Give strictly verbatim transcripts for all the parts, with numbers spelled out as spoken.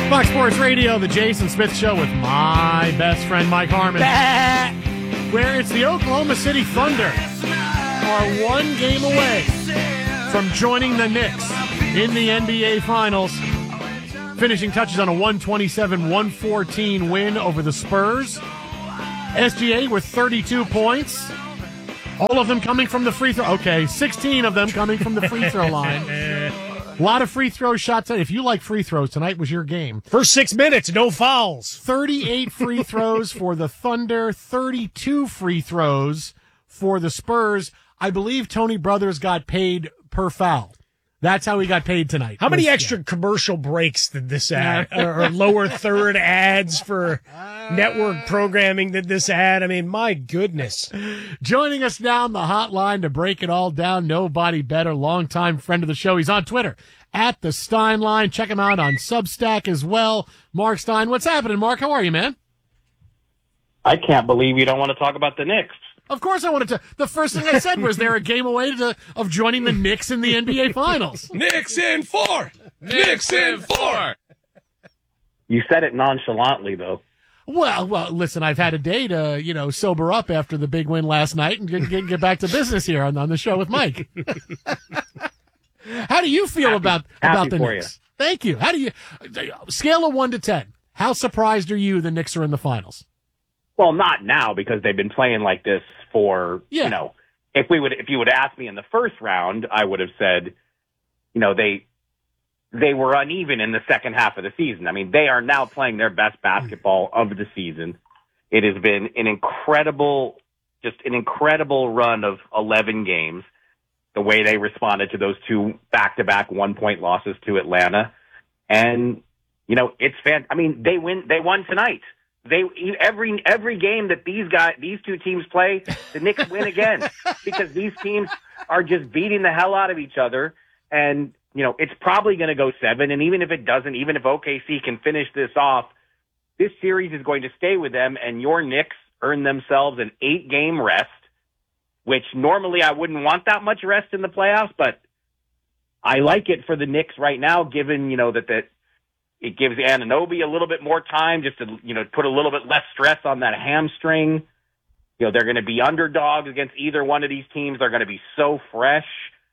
Fox Sports Radio, the Jason Smith Show with my best friend Mike Harmon, where it's the Oklahoma City Thunder are one game away from joining the Knicks in the N B A Finals, finishing touches on a one twenty-seven one fourteen win over the Spurs. S G A with thirty-two points, all of them coming from the free throw. Okay, sixteen of them coming from the free throw line. A lot of free throw shots. If you like free throws, tonight was your game. First six minutes, no fouls. thirty-eight free throws for the Thunder, thirty-two free throws for the Spurs. I believe Tony Brothers got paid per foul. That's how he got paid tonight. How many extra commercial breaks did this add? or, or lower third ads for network programming did this add? I mean, my goodness. Joining us now on the hotline to break it all down, nobody better, longtime friend of the show. He's on Twitter, at the Steinline. Check him out on Substack as well. Mark Stein, what's happening, Mark? How are you, man? I can't believe you don't want to talk about the Knicks. Of course I wanted to. The first thing I said was they're a game away to, of joining the Knicks in the N B A Finals. Knicks in four! Knicks in four! You said it nonchalantly, though. Well, well, listen, I've had a day to, you know, sober up after the big win last night and get, get, get back to business here on, on the show with Mike. How do you feel happy, about, happy about the for Knicks? You. Thank you. How do you, scale of one to ten, how surprised are you the Knicks are in the finals? Well, not now because they've been playing like this for, yeah. you know, if we would, if you would ask me in the first round, I would have said, you know, they, they were uneven in the second half of the season. I mean, they are now playing their best basketball of the season. It has been an incredible, just an incredible run of eleven games. The way they responded to those two back-to-back one-point losses to Atlanta. And, you know, it's fan, I mean, they win, they won tonight. They every every game that these guys these two teams play, the Knicks win again because these teams are just beating the hell out of each other. And you know it's probably going to go seven. And even if it doesn't, even if O K C can finish this off, this series is going to stay with them. And your Knicks earn themselves an eight game rest, which normally I wouldn't want that much rest in the playoffs, but I like it for the Knicks right now, given you know that that. It gives Anunoby a little bit more time just to, you know, put a little bit less stress on that hamstring. You know, they're going to be underdogs against either one of these teams. They're going to be so fresh.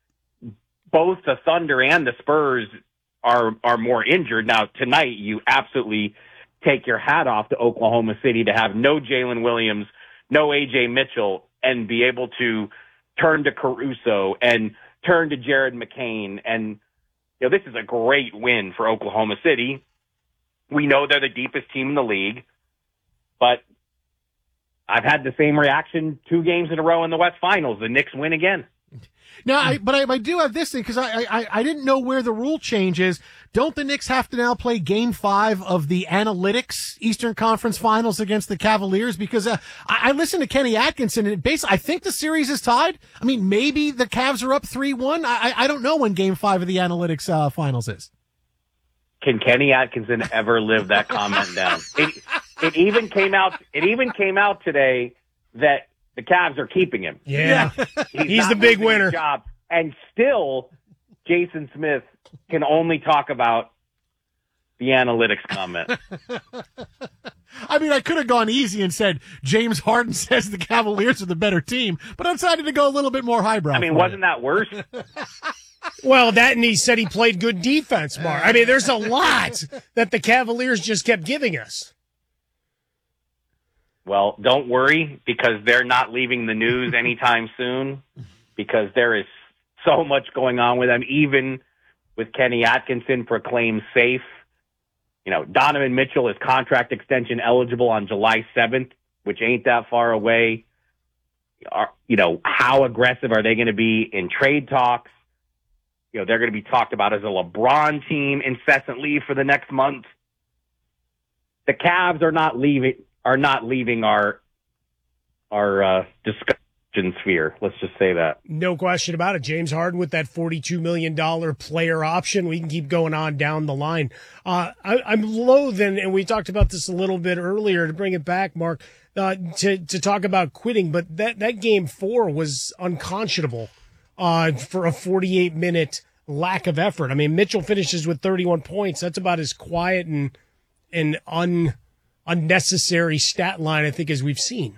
Both the Thunder and the Spurs are are more injured. Now, tonight, you absolutely take your hat off to Oklahoma City to have no Jalen Williams, no A J Mitchell, and be able to turn to Caruso and turn to Jared McCain. And you know, this is a great win for Oklahoma City. We know they're the deepest team in the league, but I've had the same reaction two games in a row in the West Finals. The Knicks win again. Now, I, but I, I do have this thing because I, I I didn't know where the rule change is. Don't the Knicks have to now play Game Five of the Analytics Eastern Conference Finals against the Cavaliers? Because uh, I, I listened to Kenny Atkinson, and basically, I think the series is tied. I mean, maybe the Cavs are up three one. I I don't know when Game Five of the Analytics uh, Finals is. Can Kenny Atkinson ever live that comment down? It, it even came out. It even came out today that the Cavs are keeping him. Yeah, he's, he's the big winner. Job, and still, Jason Smith can only talk about the analytics comment. I mean, I could have gone easy and said James Harden says the Cavaliers are the better team, but I decided to go a little bit more highbrow. I mean, wasn't it. that worse? Well, that and he said he played good defense, Mark. I mean, there's a lot that the Cavaliers just kept giving us. Well, don't worry, because they're not leaving the news anytime soon, because there is so much going on with them, even with Kenny Atkinson proclaimed safe. You know, Donovan Mitchell is contract extension eligible on July seventh, which ain't that far away. Are, you know, how aggressive are they going to be in trade talks? You know, they're going to be talked about as a LeBron team incessantly for the next month. The Cavs are not leaving. are not leaving our our uh, discussion sphere. Let's just say that. No question about it. James Harden with that forty-two million dollars player option. We can keep going on down the line. Uh, I, I'm loathing, and we talked about this a little bit earlier, to bring it back, Mark, uh, to, to talk about quitting, but that, that game four was unconscionable uh, for a forty-eight minute lack of effort. I mean, Mitchell finishes with thirty-one points. That's about as quiet and and un, unnecessary stat line, I think, as we've seen.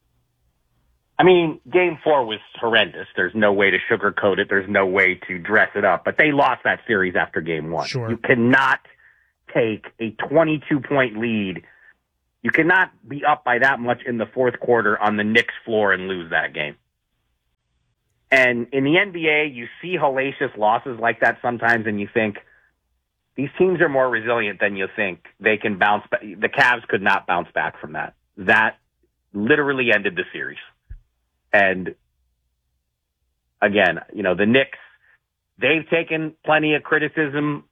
I mean, game four was horrendous. There's no way to sugarcoat it. There's no way to dress it up. But they lost that series after game one. Sure. You cannot take a twenty-two point lead. You cannot be up by that much in the fourth quarter on the Knicks floor and lose that game. And in the N B A, you see hellacious losses like that sometimes, and you think, these teams are more resilient than you think. They can bounce back. The Cavs could not bounce back from that. That literally ended the series. And again, you know, the Knicks, they've taken plenty of criticism,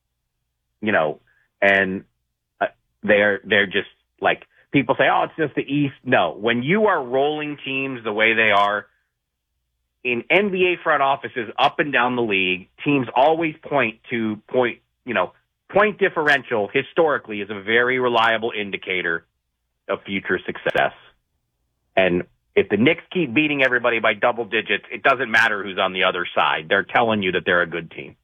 you know, and uh, they're they're just like, people say, oh, it's just the East. No, when you are rolling teams the way they are, in N B A front offices up and down the league, teams always point to point, you know, point differential historically is a very reliable indicator of future success. And if the Knicks keep beating everybody by double digits, it doesn't matter who's on the other side. They're telling you that they're a good team.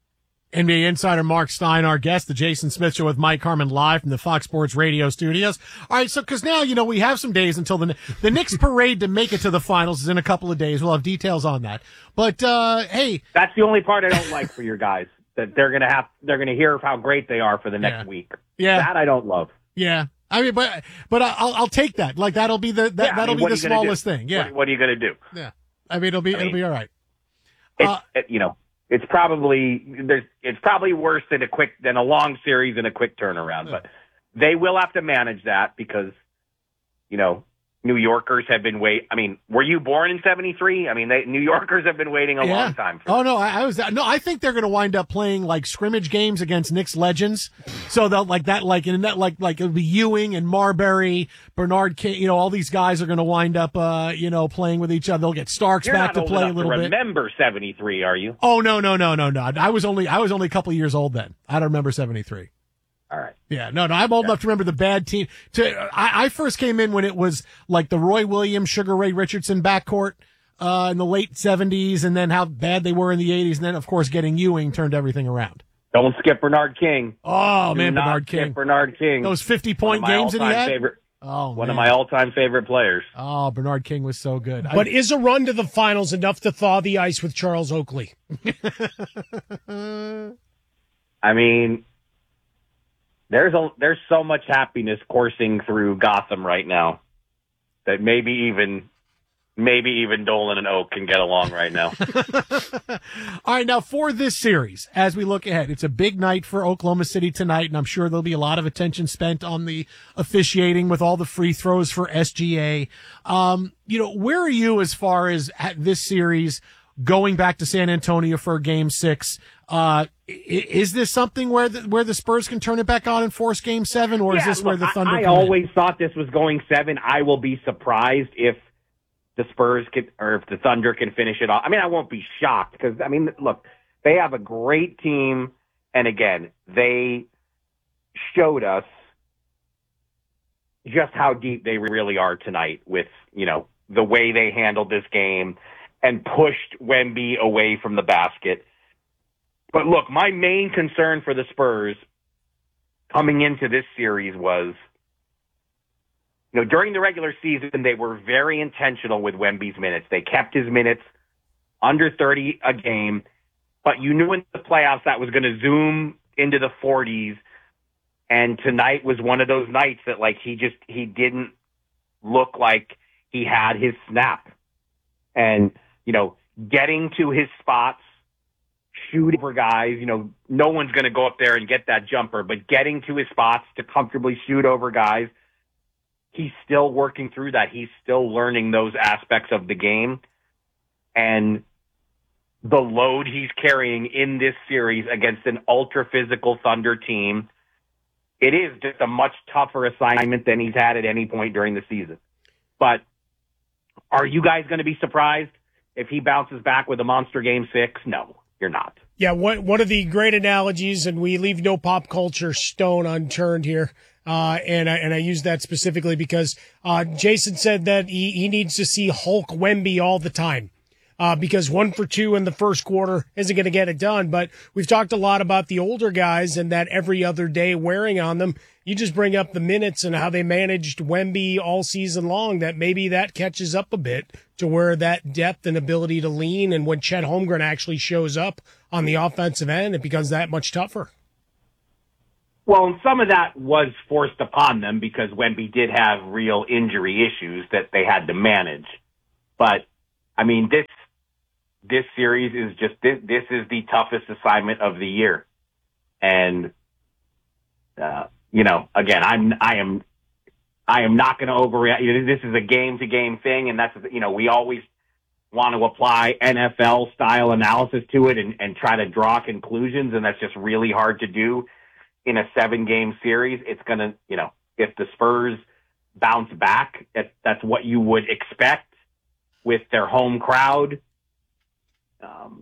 N B A insider Mark Stein, our guest, the Jason Smith Show with Mike Harmon live from the Fox Sports Radio studios. All right, so because now, you know, we have some days until the the Knicks parade to make it to the finals is in a couple of days. We'll have details on that. But, uh, hey. That's the only part I don't like for your guys, that they're going to have, they're going to hear how great they are for the next yeah. week. Yeah. That I don't love. Yeah. I mean, but but I'll I'll take that. Like that'll be the that, yeah, that'll I mean, be the smallest thing. Yeah. What, what are you going to do? Yeah. I mean, it'll be I mean, it'll be all right. It's, Uh, it, you know, it's probably there's it's probably worse than a quick than a long series and a quick turnaround. Yeah. But they will have to manage that because, you know, New Yorkers have been wait. I mean, were you born in seventy-three? I mean, they, New Yorkers have been waiting a yeah. long time for Oh this. no, I, I was no. I think they're going to wind up playing like scrimmage games against Knicks legends. So they'll like that, like in that, like like it'll be Ewing and Marbury, Bernard King. You know, all these guys are going to wind up, uh, you know, playing with each other. They'll get Starks You're back not to old play a enough little to bit. remember seventy-three, are you? Oh no, no, no, no, no. I was only I was only a couple of years old then. I don't remember seventy-three. All right. Yeah, no, no, I'm old Yeah. enough to remember the bad team. To I, I first came in when it was like the Roy Williams, Sugar Ray Richardson backcourt uh, in the late seventies, and then how bad they were in the eighties, and then of course getting Ewing turned everything around. Don't skip Bernard King. Oh Do man, not Bernard skip King, Bernard King. those fifty point One of my games that he all-time had. Favorite, Oh, one man. of my all-time favorite players. Oh, Bernard King was so good. But I, is a run to the finals enough to thaw the ice with Charles Oakley? I mean, there's a there's so much happiness coursing through Gotham right now that maybe even maybe even Dolan and Oak can get along right now. All right, now for this series, as we look ahead, it's a big night for Oklahoma City tonight, and I'm sure there'll be a lot of attention spent on the officiating with all the free throws for S G A. Um, you know, where are you as far as at this series going back to San Antonio for Game Six? Uh, is this something where the, where the Spurs can turn it back on and force Game Seven, or yeah, is this look, where the Thunder? I, I come in? always thought this was going seven. I will be surprised if the Spurs can, or if the Thunder can finish it off. I mean, I won't be shocked because, I mean, look, they have a great team. And again, they showed us just how deep they really are tonight with, you know, the way they handled this game and pushed Wemby away from the basket. But look, my main concern for the Spurs coming into this series was, you know, during the regular season, they were very intentional with Wemby's minutes. They kept his minutes under thirty a game, but you knew in the playoffs that was going to zoom into the forties. And tonight was one of those nights that, like, he just, he didn't look like he had his snap. And, you know, getting to his spots, shooting for guys, you know, no one's going to go up there and get that jumper, but getting to his spots to comfortably shoot over guys, he's still working through that. He's still learning those aspects of the game. And the load he's carrying in this series against an ultra-physical Thunder team, it is just a much tougher assignment than he's had at any point during the season. But are you guys going to be surprised if he bounces back with a monster Game six? No, you're not. Yeah, one, one of the great analogies, and we leave no pop culture stone unturned here. Uh, and I, and I use that specifically because, uh, Jason said that he, he needs to see Hulk Wemby all the time. uh, because one for two in the first quarter isn't going to get it done. But we've talked a lot about the older guys and that every other day wearing on them. You just bring up the minutes and how they managed Wemby all season long, that maybe that catches up a bit to where that depth and ability to lean, and when Chet Holmgren actually shows up on the offensive end, it becomes that much tougher. Well, and some of that was forced upon them because Wemby did have real injury issues that they had to manage. But, I mean, this this series is just, this, this is the toughest assignment of the year. And, uh, you know, again, I'm, I am, I am not going to overreact. You know, this is a game to game thing. And that's, you know, we always want to apply N F L style analysis to it and, and try to draw conclusions. And that's just really hard to do in a seven game series. It's going to, you know, if the Spurs bounce back, that, that's what you would expect with their home crowd. Um,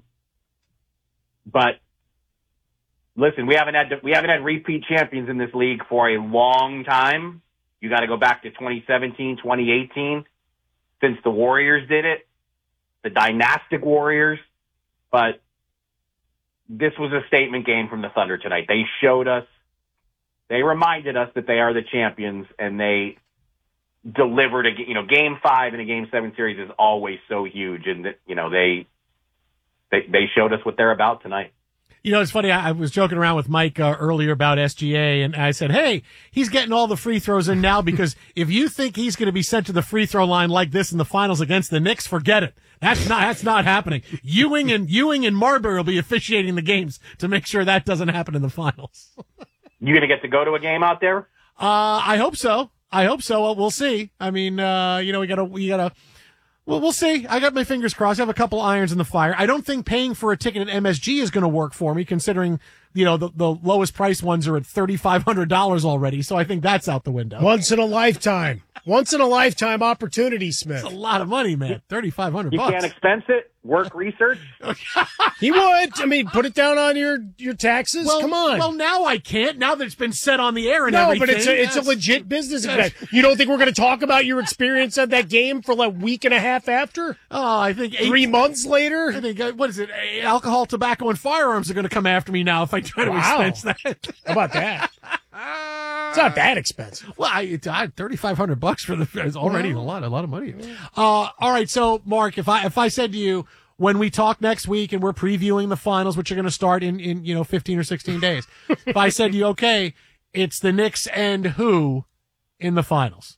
but listen, we haven't had, we haven't had repeat champions in this league for a long time. You got to go back to twenty seventeen, twenty eighteen, since the Warriors did it, the dynastic Warriors. But this was a statement game from the Thunder tonight. They showed us, they reminded us that they are the champions, and they delivered a, you know, game five in a game seven series is always so huge. And that, you know, they, they, they showed us what they're about tonight. You know, it's funny. I, I was joking around with Mike uh, earlier about S G A, and I said, hey, he's getting all the free throws in now because if you think he's going to be sent to the free throw line like this in the finals against the Knicks, forget it. That's not, that's not happening. Ewing and Ewing and Marbury will be officiating the games to make sure that doesn't happen in the finals. You going to get to go to a game out there? Uh, I hope so. I hope so. Well, we'll see. I mean, uh, you know, we gotta, we gotta, well, we'll see. I got my fingers crossed. I have a couple irons in the fire. I don't think paying for a ticket at M S G is going to work for me, considering, you know, the, the lowest price ones are at thirty-five hundred dollars already. So I think that's out the window. Once in a lifetime. Once in a lifetime opportunity, Smith. That's a lot of money, man. thirty-five hundred You bucks. can't expense it? Work research? He would. I mean, put it down on your, your taxes. Well, Come on. Well, now I can't. Now that it's been said on the air and no, everything. but it's a, it's Yes. a legit business event. You don't think we're going to talk about your experience at that game for like a week and a half after? Oh, I think eight, Three months later? I think, uh, what is it? Uh, Alcohol, tobacco, and firearms are going to come after me now if I try to Wow. expense that. How about that? It's not that expensive. Well, I, I thirty-five hundred bucks for the is already a lot, a lot of money. Uh, all right. So, Mark, if I, if I said to you, when we talk next week and we're previewing the finals, which are going to start in, in, you know, fifteen or sixteen days, if I said to you, okay, it's the Knicks and who in the finals?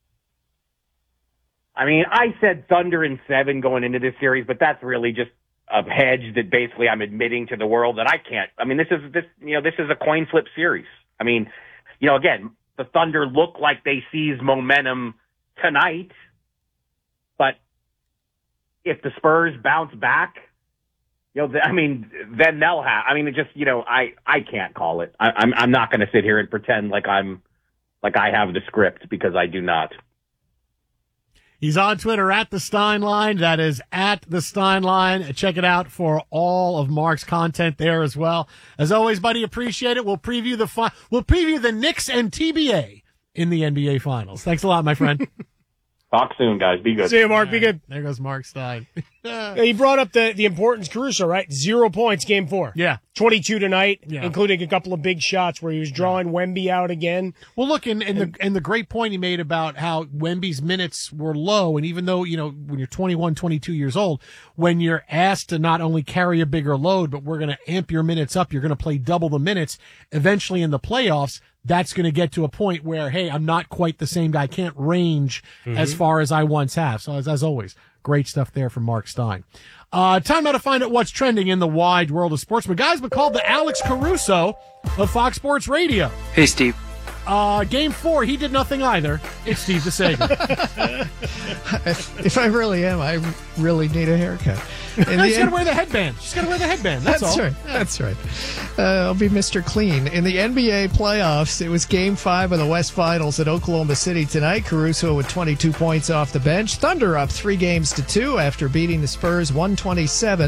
I mean, I said Thunder in seven going into this series, but that's really just a hedge that basically I'm admitting to the world that I can't. I mean, this is this, you know, this is a coin flip series. I mean, you know, again, the Thunder look like they seized momentum tonight, but if the Spurs bounce back, you know, I mean, then they'll have. I mean, it just, you know, I, I can't call it. I, I'm I'm not going to sit here and pretend like I'm like I have the script, because I do not. He's on Twitter at the Steinline. That is at the Steinline. Check it out for all of Mark's content there as well. As always, buddy, appreciate it. We'll preview the fi- we'll preview the Knicks and T B A in the N B A Finals. Thanks a lot, my friend. Talk soon, guys. Be good. See you, Mark. Be good. There goes Mark Stein. He brought up the, the importance, Caruso, right? Zero points, game four. Yeah. twenty-two tonight, Yeah. including a couple of big shots where he was drawing Wemby out again. Well, look, and, and the and the great point he made about how Wemby's minutes were low, and even though, you know, when you're twenty-one, twenty-two years old, when you're asked to not only carry a bigger load, but we're going to amp your minutes up, you're going to play double the minutes, eventually in the playoffs, that's going to get to a point where, hey, I'm not quite the same guy. I can't range mm-hmm. as far as I once have. So as, as always, great stuff there from Mark Stein. Uh, time now to find out what's trending in the wide world of sports. My guy's been called the Alex Caruso of Fox Sports Radio. Hey, Steve. Uh, game four, he did nothing either. It's Steve DeSager. If I really am, I really need a haircut. She's got to wear the headband. She's got to wear the headband. That's, That's all. right. That's right. Uh, I'll be Mister Clean. In the N B A playoffs, it was game five of the West Finals at Oklahoma City tonight. Caruso with twenty-two points off the bench. Thunder up three games to two after beating the Spurs one twenty-seven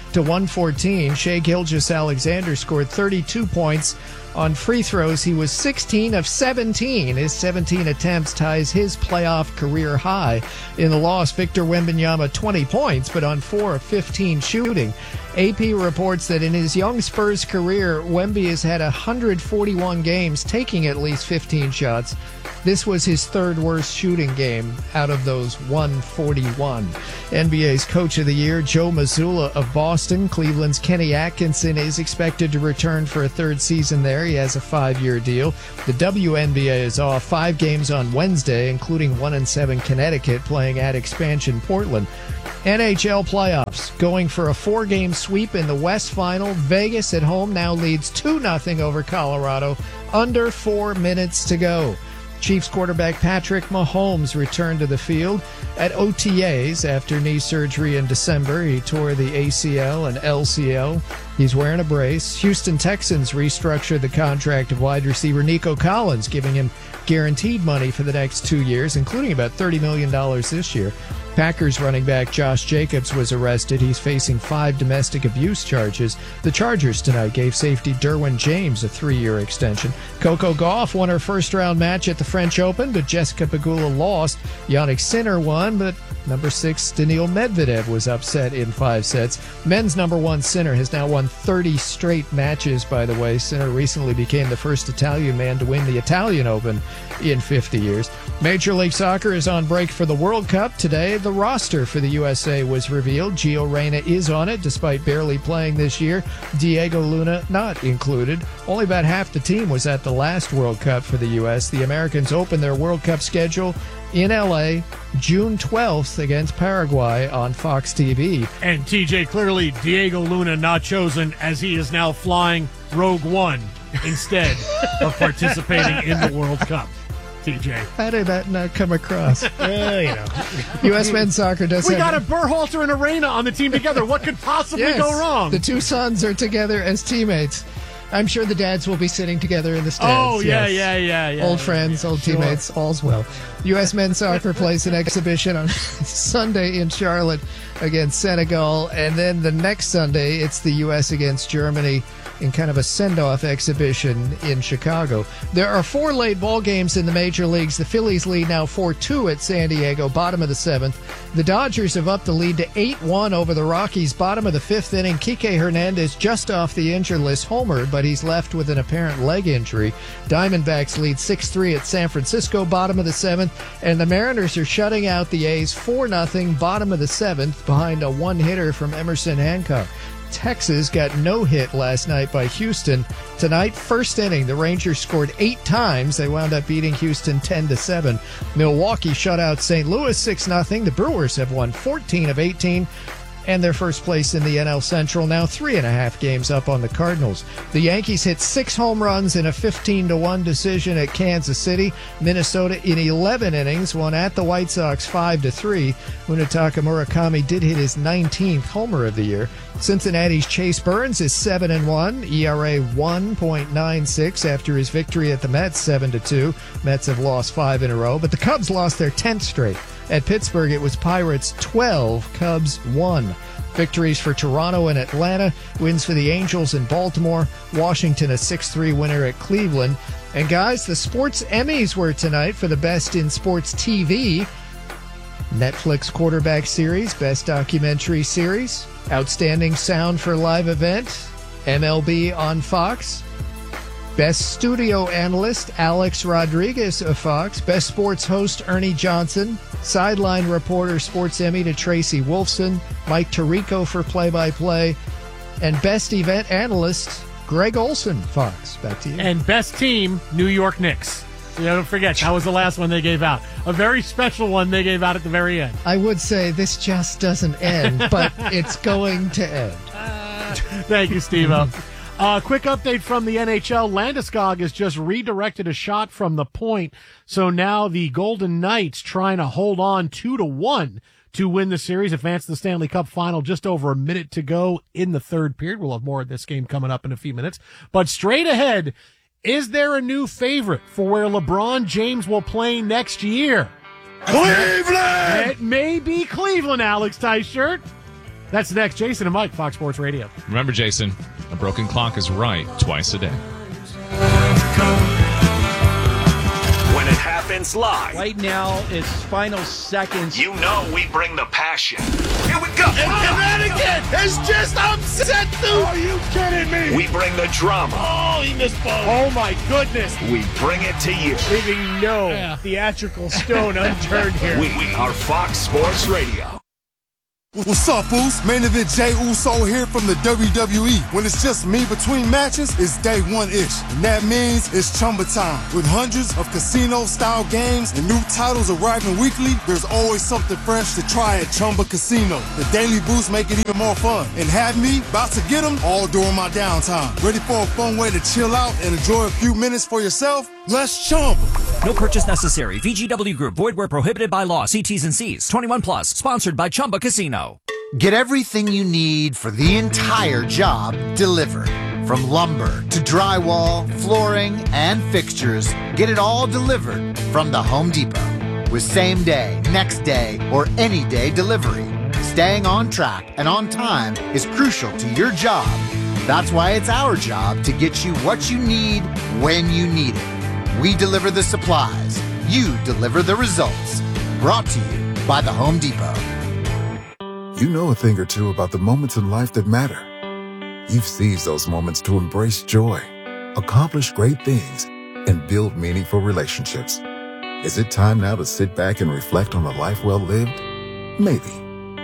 to one fourteen. Shai Gilgeous-Alexander scored thirty-two points on free throws. He was sixteen of seventeen. His seventeen attempts ties his playoff career high. In the loss, Victor Wembanyama twenty points, but on four of fifteen shooting. A P reports that in his young Spurs career, Wemby has had one hundred forty-one games taking at least fifteen shots. This was his third worst shooting game out of those one forty-one. N B A's Coach of the Year, Joe Mazzulla of Boston. Cleveland's Kenny Atkinson is expected to return for a third season there. He has a five-year deal. The W N B A is off five games on Wednesday, including one and seven Connecticut playing at expansion Portland. N H L playoffs going for a four-game sweep in the West Final. Vegas at home now leads two nothing over Colorado. Under four minutes to go. Chiefs quarterback Patrick Mahomes returned to the field at O T As after knee surgery in December. He tore the A C L and L C L. He's wearing a brace. Houston Texans restructured the contract of wide receiver Nico Collins, giving him guaranteed money for the next two years, including about thirty million dollars this year. Packers running back Josh Jacobs was arrested. He's facing five domestic abuse charges. The Chargers tonight gave safety Derwin James a three-year extension. Coco Gauff won her first-round match at the French Open, but Jessica Pegula lost. Jannik Sinner won, but number six Daniil Medvedev was upset in five sets. Men's number one Sinner has now won thirty straight matches, by the way. Sinner recently became the first Italian man to win the Italian Open in fifty years. Major League Soccer is on break for the World Cup today. The roster for the U S A was revealed. Gio Reyna is on it, despite barely playing this year. Diego Luna not included. Only about half the team was at the last World Cup for the U S The Americans open their World Cup schedule in L A June twelfth against Paraguay on Fox T V. And T J, clearly Diego Luna not chosen, as he is now flying Rogue One instead of participating in the World Cup. T J, how did that not come across? uh, you know. U S men's soccer does we have... got a Berhalter and Arena on the team together. What could possibly yes, go wrong? The two sons are together as teammates. I'm sure the dads will be sitting together in the stands. Oh, yeah, yes. yeah, yeah, yeah. Old friends, old Sure. teammates, all's well. U S men's soccer plays an exhibition on Sunday in Charlotte against Senegal, and then the next Sunday it's the U S against Germany in kind of a send-off exhibition in Chicago. There are four late ball games in the major leagues. The Phillies lead now four two at San Diego, bottom of the seventh. The Dodgers have upped the lead to eight one over the Rockies, bottom of the fifth inning. Kike Hernandez just off the injured list, homered, but he's left with an apparent leg injury. Diamondbacks lead six three at San Francisco, bottom of the seventh. And the Mariners are shutting out the A's four nothing, bottom of the seventh, behind a one-hitter from Emerson Hancock. Texas got no hit last night by Houston. Tonight, first inning, the Rangers scored eight times. They wound up beating Houston ten to seven. Milwaukee shut out Saint Louis six nothing. The Brewers have won fourteen of eighteen. And their first place in the N L Central, now three and a half games up on the Cardinals. The Yankees hit six home runs in a fifteen to one decision at Kansas City. Minnesota in eleven innings won at the White Sox five to three. Munetaka Murakami did hit his nineteenth homer of the year. Cincinnati's Chase Burns is seven and one, E R A one point nine six after his victory at the Mets seven to two. Mets have lost five in a row, but the Cubs lost their tenth straight. At Pittsburgh, it was Pirates twelve, Cubs one. Victories for Toronto and Atlanta, wins for the Angels in Baltimore, Washington a six three winner at Cleveland. And guys, the Sports Emmys were tonight for the Best in Sports T V. Netflix Quarterback Series, Best Documentary Series, Outstanding Sound for Live Event, M L B on Fox. Best Studio Analyst, Alex Rodriguez of Fox. Best Sports Host, Ernie Johnson. Sideline Reporter, Sports Emmy to Tracy Wolfson. Mike Tirico for Play-by-Play. And Best Event Analyst, Greg Olson, Fox. Back to you. And Best Team, New York Knicks. You don't forget, that was the last one they gave out. A very special one they gave out at the very end. I would say this just doesn't end, but it's going to end. Thank you, Steve-O. Uh, quick update from the N H L. Landeskog has just redirected a shot from the point, so now the Golden Knights trying to hold on two to one to win the series, advance to the Stanley Cup final. Just over a minute to go in the third period. We'll have more of this game coming up in a few minutes. But straight ahead, is there a new favorite for where LeBron James will play next year? Cleveland! It may be Cleveland, Alex Tyshirt. That's next. Jason and Mike, Fox Sports Radio. Remember, Jason, a broken clock is right twice a day. When it happens live. Right now, it's final seconds. You know we bring the passion. Here we go. And Connecticut has just upset them. Are you kidding me? We bring the drama. Oh, he missed both. Oh, my goodness. We bring it to you. Leaving no Yeah. theatrical stone unturned here. We are Fox Sports Radio. What's up, Foos? Main event Jey Uso here from the W W E. When it's just me between matches, it's day one-ish. And that means it's Chumba time. With hundreds of casino-style games and new titles arriving weekly, there's always something fresh to try at Chumba Casino. The daily boosts make it even more fun. And have me about to get them all during my downtime. Ready for a fun way to chill out and enjoy a few minutes for yourself? Let's Chumba. No purchase necessary. V G W Group. Void where prohibited by law. See T's and C's. twenty-one plus. Sponsored by Chumba Casino. Get everything you need for the entire job delivered. From lumber to drywall, flooring, and fixtures, get it all delivered from the Home Depot. With same day, next day, or any day delivery. Staying on track and on time is crucial to your job. That's why it's our job to get you what you need when you need it. We deliver the supplies. You deliver the results. Brought to you by the Home Depot. You know a thing or two about the moments in life that matter. You've seized those moments to embrace joy, accomplish great things, and build meaningful relationships. Is it time now to sit back and reflect on a life well lived? Maybe.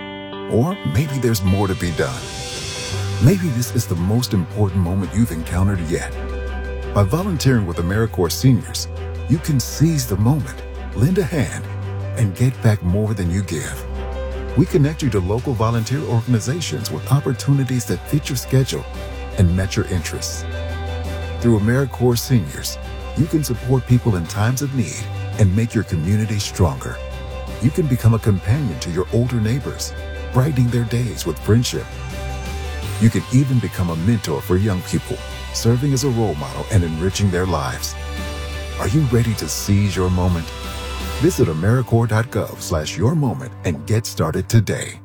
Or maybe there's more to be done. Maybe this is the most important moment you've encountered yet. By volunteering with AmeriCorps Seniors, you can seize the moment, lend a hand, and get back more than you give. We connect you to local volunteer organizations with opportunities that fit your schedule and match your interests. Through AmeriCorps Seniors, you can support people in times of need and make your community stronger. You can become a companion to your older neighbors, brightening their days with friendship. You can even become a mentor for young people, serving as a role model and enriching their lives. Are you ready to seize your moment? Visit AmeriCorps.gov slash your moment and get started today.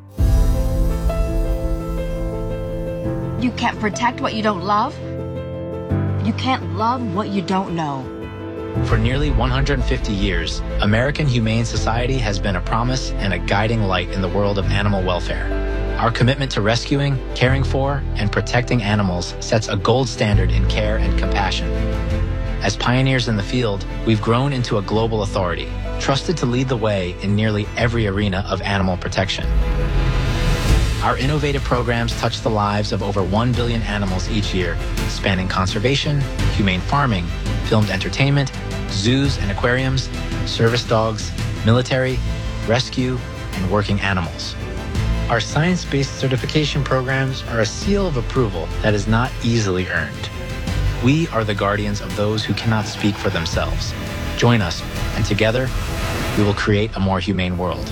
You can't protect what you don't love. You can't love what you don't know. For nearly one hundred fifty years, American Humane Society has been a promise and a guiding light in the world of animal welfare. Our commitment to rescuing, caring for, and protecting animals sets a gold standard in care and compassion. As pioneers in the field, we've grown into a global authority, trusted to lead the way in nearly every arena of animal protection. Our innovative programs touch the lives of over one billion animals each year, spanning conservation, humane farming, filmed entertainment, zoos and aquariums, service dogs, military, rescue, and working animals. Our science-based certification programs are a seal of approval that is not easily earned. We are the guardians of those who cannot speak for themselves. Join us, and together, we will create a more humane world.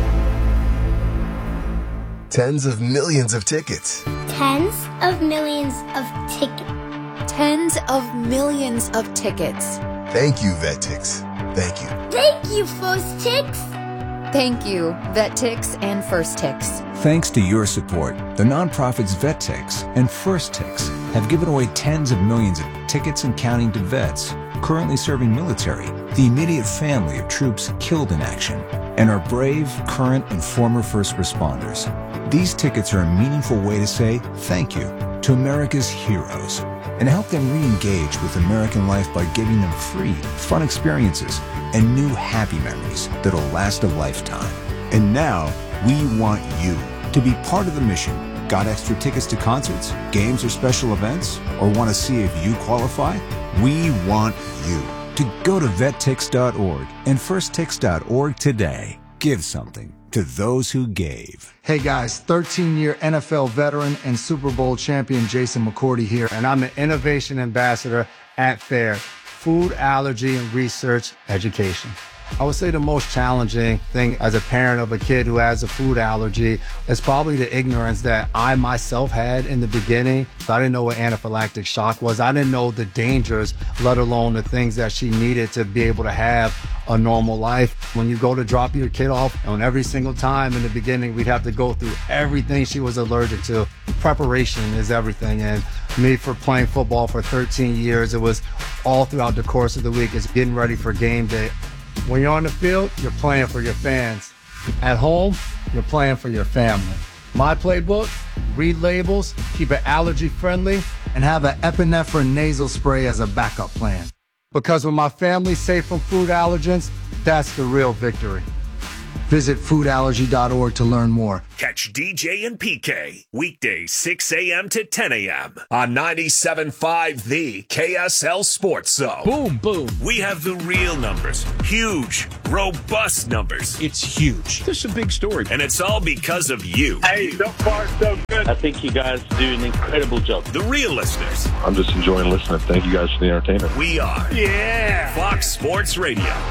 Tens of millions of tickets. Tens of millions of tickets. Tens of millions of tickets. Thank you, VetTix. Thank you. Thank you, First Tix. Thank you, VetTix and First Tix. Thanks to your support, the nonprofits VetTix and First Tix have given away tens of millions of tickets and counting to vets currently serving military, the immediate family of troops killed in action, and our brave, current, and former first responders. These tickets are a meaningful way to say thank you to America's heroes and help them re-engage with American life by giving them free, fun experiences and new happy memories that'll last a lifetime. And now, we want you to be part of the mission. Got extra tickets to concerts, games, or special events? Or want to see if you qualify? We want you to go to vet tix dot org and first tix dot org today. Give something to those who gave. Hey guys, thirteen-year N F L veteran and Super Bowl champion Jason McCourty here, and I'm the Innovation Ambassador at FAIR, Food Allergy and Research Education. I would say the most challenging thing as a parent of a kid who has a food allergy is probably the ignorance that I myself had in the beginning. I didn't know what anaphylactic shock was. I didn't know the dangers, let alone the things that she needed to be able to have a normal life. When you go to drop your kid off, and every single time in the beginning, we'd have to go through everything she was allergic to. Preparation is everything. And me, for playing football for thirteen years, it was all throughout the course of the week. It's getting ready for game day. When you're on the field, you're playing for your fans. At home, you're playing for your family. My playbook, read labels, keep it allergy friendly, and have an epinephrine nasal spray as a backup plan. Because when my family's safe from food allergens, that's the real victory. Visit food allergy dot org to learn more. Catch D J and P K weekdays six a.m. to ten a.m. on ninety-seven point five The K S L Sports Zone. Boom, boom. We have the real numbers. Huge, robust numbers. It's huge. This is a big story. And it's all because of you. Hey, so far so good. I think you guys do an incredible job. The real listeners. I'm just enjoying listening. Thank you guys for the entertainment. We are. Yeah. Fox Sports Radio.